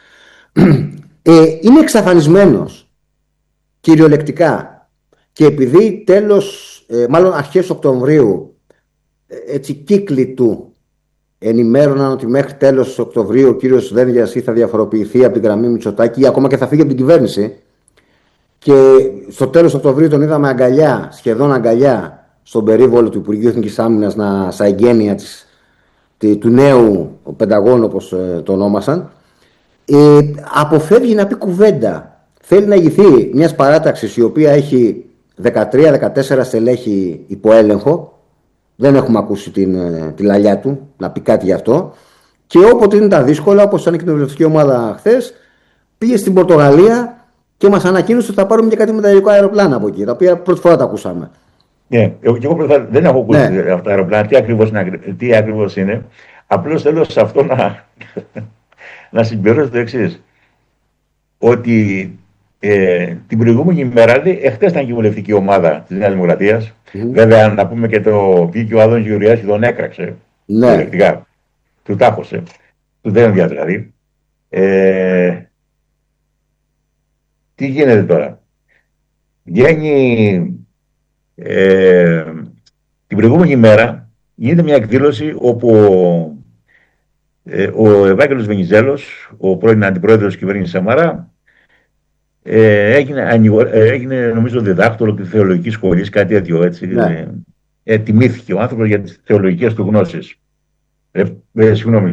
Είναι εξαφανισμένος κυριολεκτικά. Και επειδή μάλλον αρχές Οκτωβρίου, έτσι κύκλοι του ενημέρωναν ότι μέχρι τέλος Οκτωβρίου ο κύριος Δένδιας ή θα διαφοροποιηθεί από την γραμμή Μητσοτάκη ή ακόμα και θα φύγει από την κυβέρνηση. Και στο τέλος Οκτωβρίου τον είδαμε αγκαλιά, σχεδόν αγκαλιά, στον περίβολο του Υπουργείου Εθνικής Άμυνας, στα εγγένεια του νέου Πενταγώνου, όπως το ονόμασαν. Αποφεύγει να πει κουβέντα. Θέλει να ηγηθεί μιας παράταξης η οποία έχει 13-14 στελέχη υπό έλεγχο. Δεν έχουμε ακούσει τη λαλιά του να πει κάτι γι' αυτό. Και όποτε είναι τα δύσκολα, όπως ήταν η κοινοβουλευτική ομάδα χθες, πήγε στην Πορτογαλία και μας ανακοίνωσε ότι θα πάρουμε και κάτι μεταλλουργικά αεροπλάνα από εκεί, τα οποία πρώτη φορά τα ακούσαμε. Ναι, εγώ δεν έχω ακούσει αυτά τα αεροπλάνα, τι ακριβώς είναι. Απλώς θέλω σε αυτό να συμπληρώσω το εξής. Ότι την προηγούμενη ημέρα, εχθές ήταν και η βουλευτική ομάδα της Νέας Δημοκρατίας. Βέβαια, να πούμε και το βγήκε ο Άδωνης Γεωργιάδης και τον έκραξε. Βουλευτικά. Του τάχωσε. Του Δένδια δηλαδή. Τι γίνεται τώρα. Βγαίνει την προηγούμενη ημέρα, γίνεται μια εκδήλωση όπου ο Ευάγγελος Βενιζέλος, ο πρώην αντιπρόεδρος της κυβέρνησης Σαμαρά, έγινε νομίζω διδάκτορο της θεολογικής σχολής, κάτι τέτοιο έτσι. Ναι. Τιμήθηκε ο άνθρωπος για τις θεολογικές του γνώσεις. Συγγνώμη.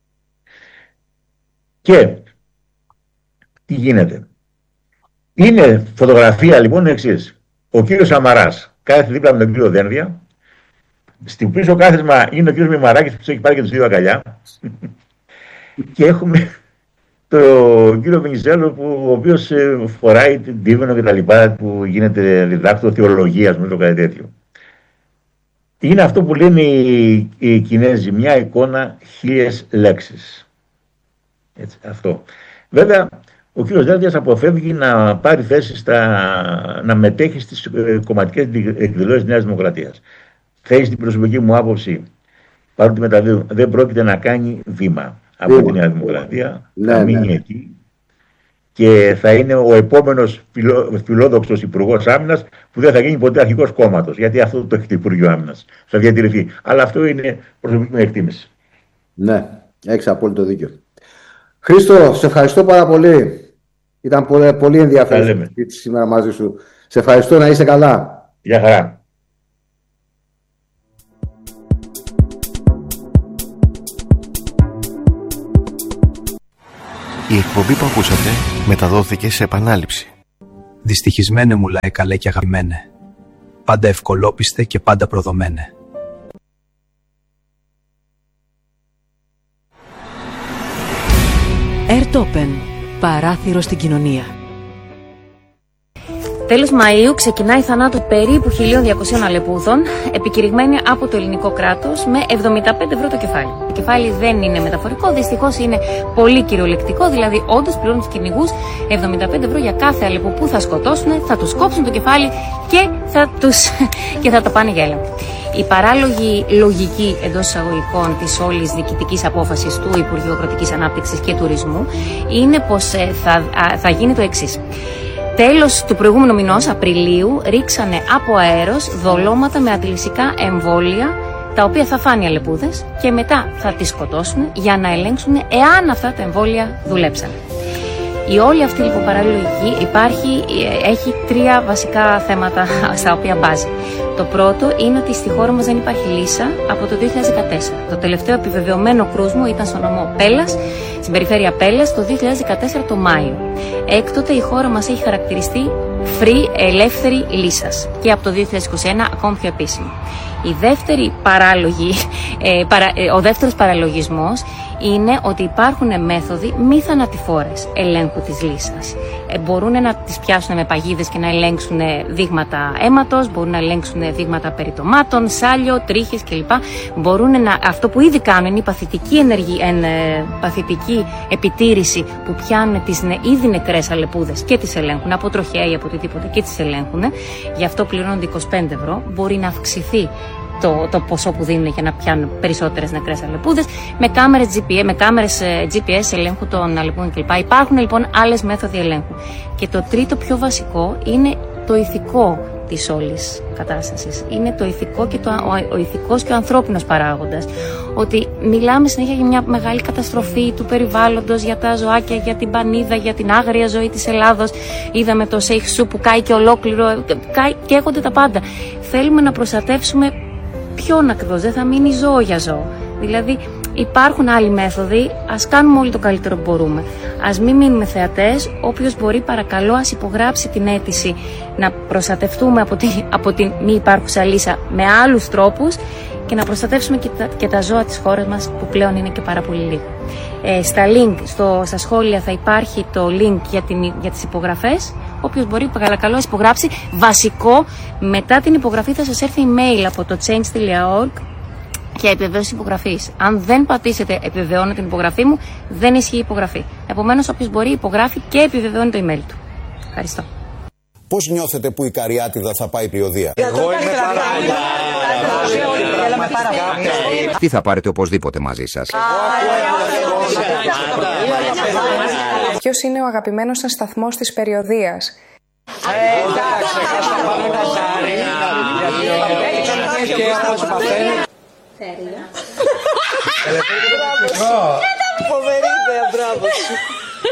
Και τι γίνεται. Είναι φωτογραφία λοιπόν εξής. Ο κύριος Σαμαράς κάθεται δίπλα με τον κύριο Δένδια. Στην πίσω κάθισμα είναι ο κύριος Μημαράκης που τους έχει πάρει και τους δύο αγκαλιά. Και έχουμε τον κύριο Βενιζέλο, ο οποίος φοράει την τύβαινο και τα λοιπά, που γίνεται διδάκτορο θεολογίας με το κάτι τέτοιο. Είναι αυτό που λένε οι Κινέζοι, μια εικόνα 1000 λέξεις. Έτσι, αυτό. Βέβαια, ο κύριος Δένδιας αποφεύγει να πάρει θέση να μετέχει στις κομματικές εκδηλώσεις της Νέας Δημοκρατίας. Θέλει στην προσωπική μου άποψη, παρότι μεταδίδουν, δεν πρόκειται να κάνει βήμα από τη Νέα Δημοκρατία, θα μείνει εκεί και θα είναι ο επόμενος φιλόδοξος υπουργός άμυνας που δεν θα γίνει ποτέ αρχηγός κόμματος, γιατί αυτό το έχει το Υπουργείο Άμυνας, θα διατηρηθεί. Αλλά αυτό είναι προσωπική μου εκτίμηση. Ναι, έχεις απόλυτο δίκιο. Χρήστο, σε ευχαριστώ πάρα πολύ. Ήταν πολύ ενδιαφέρον σήμερα μαζί σου. Σε ευχαριστώ, να είσαι καλά. Γεια χαρά. Η εκπομπή που ακούσατε μεταδόθηκε σε επανάληψη. Δυστυχισμένε μου λαϊκαλέ και αγαπημένε. Πάντα ευκολόπιστε και πάντα προδομένε. Airtopen. Παράθυρο στην κοινωνία. Τέλος Μαΐου ξεκινάει η θανάτου περίπου 1.200 αλεπούδων, επικηρυγμένη από το ελληνικό κράτος με 75 ευρώ το κεφάλι. Το κεφάλι δεν είναι μεταφορικό, δυστυχώς είναι πολύ κυριολεκτικό, δηλαδή όντως πληρώνουν τους κυνηγούς 75 ευρώ για κάθε αλεπού που θα σκοτώσουν, θα τους κόψουν το κεφάλι και θα το πάνε για έλεγχο. Η παράλογη λογική εντός εισαγωγικών της όλης διοικητικής απόφασης του Υπουργείου Αγροτικής Ανάπτυξης και Τουρισμού είναι πως θα γίνει το εξής. Τέλος του προηγούμενου μηνός, Απριλίου, ρίξανε από αέρος δολώματα με αντιλυσικά εμβόλια, τα οποία θα φάνε οι αλεπούδες και μετά θα τις σκοτώσουν για να ελέγξουν εάν αυτά τα εμβόλια δουλέψαν. Η όλη αυτή λοιπόν παραλογική έχει τρία βασικά θέματα στα οποία μπάζει. Το πρώτο είναι ότι στη χώρα μας δεν υπάρχει λύσα από το 2014. Το τελευταίο επιβεβαιωμένο κρούσμο ήταν στο νομό Πέλλας, στην περιφέρεια Πέλλας, το 2014 το Μάιο. Έκτοτε η χώρα μας έχει χαρακτηριστεί free, ελεύθερη λύσας και από το 2021 ακόμη πιο επίσημη. Ο δεύτερος παραλογισμός είναι ότι υπάρχουν μέθοδοι μη θανατηφόρες ελέγχου της λύσας. Μπορούν να τις πιάσουν με παγίδες και να ελέγξουν δείγματα αίματος, μπορούν να ελέγξουν δείγματα περιτομάτων, σάλιο, τρίχες κλπ. Αυτό που ήδη κάνουν είναι η παθητική επιτήρηση που πιάνουν τις ήδη νεκρές αλεπούδες και τις ελέγχουν από τροχέα ή από οτιδήποτε και τις ελέγχουν. Γι' αυτό πληρώνονται 25 ευρώ. Μπορεί να αυξηθεί το ποσό που δίνουν για να πιάνουν περισσότερες νεκρές αλεπούδες με κάμερες GPS ελέγχου των αλεπούδων κλπ. Υπάρχουν λοιπόν άλλες μέθοδοι ελέγχου. Και το τρίτο πιο βασικό είναι το ηθικό της όλης κατάστασης. Είναι το ηθικό και ο ηθικός και ο ανθρώπινος παράγοντας. Ότι μιλάμε συνέχεια για μια μεγάλη καταστροφή του περιβάλλοντος, για τα ζωάκια, για την πανίδα, για την άγρια ζωή της Ελλάδος. Είδαμε το Σέιχσου που κάει και ολόκληρο, καίγονται τα πάντα. Θέλουμε να προστατεύσουμε ποιον ακριβώς, δεν θα μείνει ζώο για ζώο. Δηλαδή υπάρχουν άλλοι μέθοδοι, ας κάνουμε όλοι το καλύτερο που μπορούμε. Ας μην μείνουμε θεατές, όποιος μπορεί παρακαλώ ας υπογράψει την αίτηση να προστατευτούμε από την μη υπάρχουσα λύσα με άλλους τρόπους και να προστατεύσουμε και τα ζώα της χώρας μας που πλέον είναι και πάρα πολύ λίγα. Στα σχόλια θα υπάρχει το link για τις υπογραφές. Όποιος μπορεί παρακαλώ υπογράψει. Βασικό, μετά την υπογραφή θα σας έρθει email από το change.org για επιβεβαίωση υπογραφής. Αν δεν πατήσετε επιβεβαιώνω την υπογραφή μου, δεν ισχύει η υπογραφή. Επομένως, όποιος μπορεί υπογράφει και επιβεβαιώνει το email του. Ευχαριστώ. Πώς νιώθετε που η Καριάτιδα θα πάει περιοδεία? Εγώ είμαι Τι θα πάρετε οπωσδήποτε μαζί σας? Ποιος είναι ο αγαπημένος σας σταθμός της περιοδείας? Φοβερή ιδέα, μπράβο.